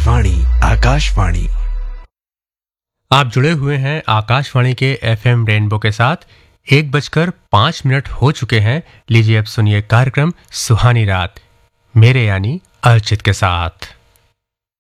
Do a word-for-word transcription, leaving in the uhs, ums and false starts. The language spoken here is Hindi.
आकाशवाणी आकाशवाणी आप जुड़े हुए हैं आकाशवाणी के एफएम रेनबो के साथ। एक बजकर पाँच मिनट हो चुके हैं। लीजिए अब सुनिए कार्यक्रम सुहानी रात, मेरे यानी अर्चित के साथ।